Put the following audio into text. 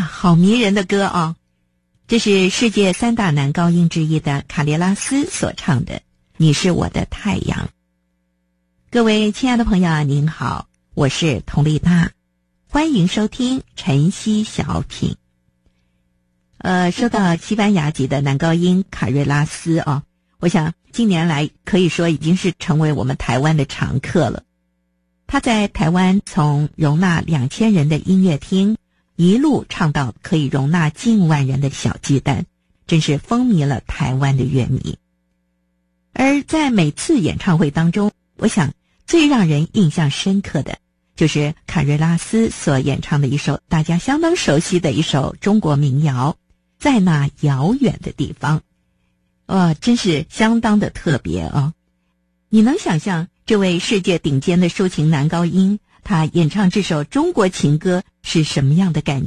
好迷人的歌啊！这是世界3大男高音之一的卡列拉斯所唱的《你是我的太阳》。各位亲爱的朋友您好，我是佟丽娜，欢迎收听晨曦小品。说到西班牙籍的男高音卡瑞拉斯啊，我想近年来可以说已经是成为我们台湾的常客了。他在台湾从容纳2000人的音乐厅一路唱到可以容纳近万人的小巨蛋，真是风靡了台湾的乐迷。而在每次演唱会当中，我想最让人印象深刻的就是卡瑞拉斯所演唱的一首大家相当熟悉的一首中国民谣，在那遥远的地方。真是相当的特别哦。你能想象这位世界顶尖的抒情男高音，他演唱这首中国情歌是什么样的感